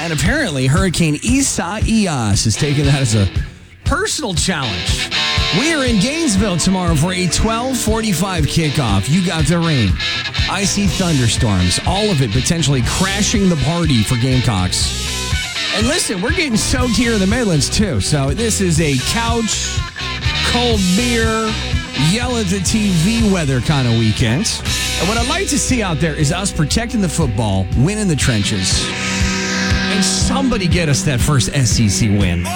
And apparently, Hurricane Isaias is taking that as a personal challenge. We are in Gainesville tomorrow for a 12:45 kickoff. You got the rain, icy thunderstorms, all of it potentially crashing the party for Gamecocks. And listen, we're getting soaked here in the Midlands too. So this is a couch, cold beer, yell at the TV weather kind of weekend. And what I'd like to see out there is us protecting the football, winning the trenches, and somebody get us that first SEC win.